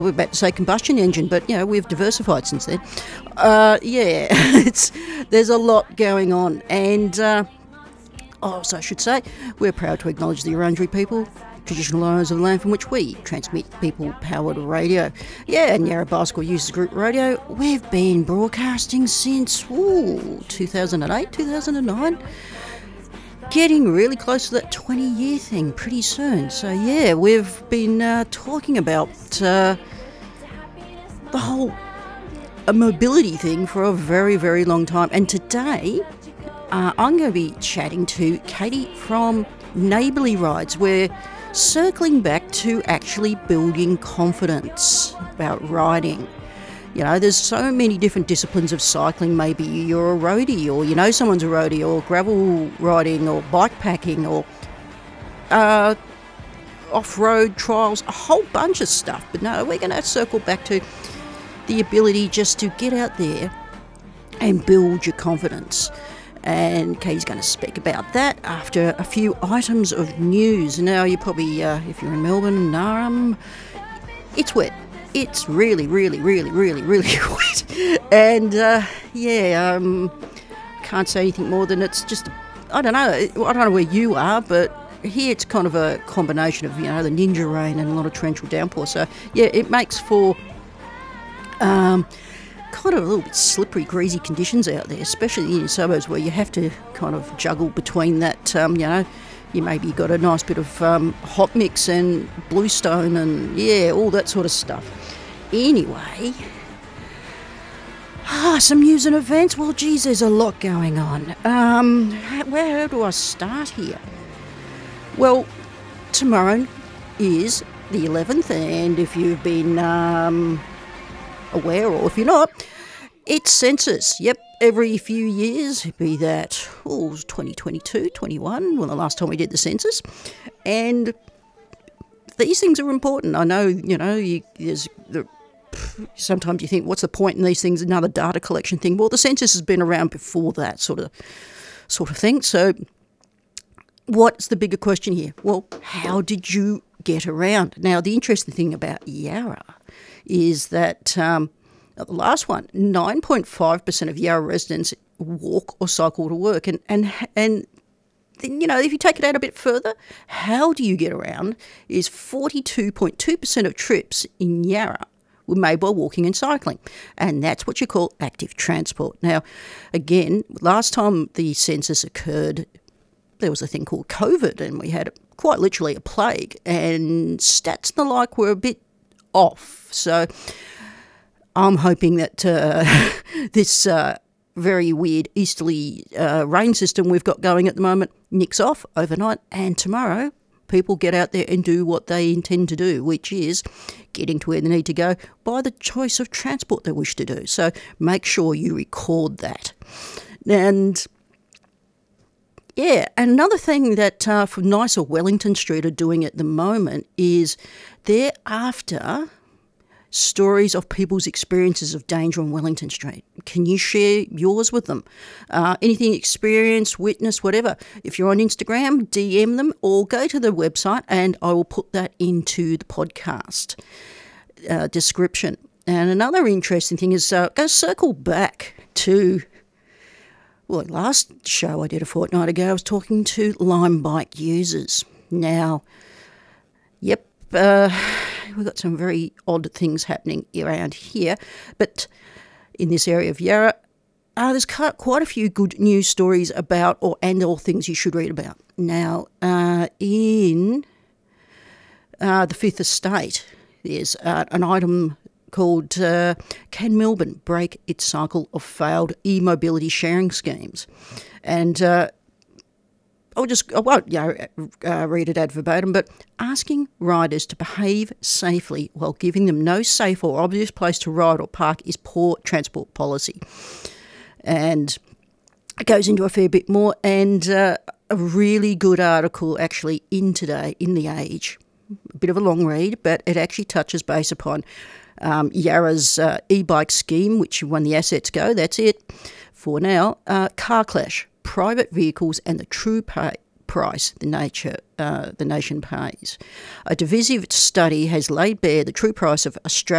We're about to say combustion engine, but, we've diversified since then. There's a lot going on. And, so I should say, we're proud to acknowledge the Wurundjeri people, traditional owners of the land from which we transmit people-powered radio. Yeah, and Yarra Bicycle Users Group Radio, we've been broadcasting since 2008, 2009. Getting really close to that 20-year thing pretty soon. So, yeah, we've been talking about the whole mobility thing for a very, very long time. And today, I'm going to be chatting to Katie from Neighbourly Rides. We're circling back to actually building confidence about riding. There's so many different disciplines of cycling. Maybe you're a roadie, or someone's a roadie, or gravel riding, or bike packing, or off-road trials, a whole bunch of stuff. But no, we're going to circle back to the ability just to get out there and build your confidence. And Katie's going to speak about that after a few items of news. Now, you probably, if you're in Melbourne, it's wet. It's really, really, really, really, really wet. And, can't say anything more than it's just, I don't know where you are, but here it's kind of a combination of, the ninja rain and a lot of torrential downpour. So, yeah, it makes for kind of a little bit slippery, greasy conditions out there, especially in suburbs where you have to kind of juggle between that, you maybe got a nice bit of hot mix and bluestone and, all that sort of stuff. Anyway, some news and events. Well, geez, there's a lot going on. Where do I start here? Well, tomorrow is the 11th, and if you've been aware, or if you're not, it's census. Yep, every few years, be that, 2022, 21, the last time we did the census. And these things are important. I know, sometimes you think, what's the point in these things? Another data collection thing. Well, the census has been around before that sort of thing. So what's the bigger question here? Well, how did you get around? Now, the interesting thing about Yarra is that the last one, 9.5% of Yarra residents walk or cycle to work. And then, if you take it out a bit further, how do you get around is 42.2% of trips in Yarra were made by walking and cycling. And that's what you call active transport. Now, again, last time the census occurred, there was a thing called COVID, and we had quite literally a plague, and stats and the like were a bit off. So I'm hoping that this very weird easterly rain system we've got going at the moment nicks off overnight, and tomorrow people get out there and do what they intend to do, which is getting to where they need to go by the choice of transport they wish to do. So make sure you record that. And another thing that for NICE or Wellington Street are doing at the moment is they're after stories of people's experiences of danger on Wellington Street. Can you share yours with them? Anything experienced, witnessed, whatever. If you're on Instagram, DM them or go to the website and I will put that into the podcast description. And another interesting thing is go circle back to, last show I did a fortnight ago, I was talking to Lime bike users. Now, we've got some very odd things happening around here, but in this area of Yarra, there's quite a few good news stories about or things you should read about. Now, in the Fifth Estate, there's an item called Can Melbourne Break Its Cycle of Failed E-Mobility Sharing Schemes? And I won't read it ad verbatim, but asking riders to behave safely while giving them no safe or obvious place to ride or park is poor transport policy. And it goes into a fair bit more, and a really good article actually in today, in The Age. A bit of a long read, but it actually touches base upon Yarra's e-bike scheme, which when the assets go, that's it for now. Car clash, private vehicles and the true price the nation pays. A divisive study has laid bare the true price of Australia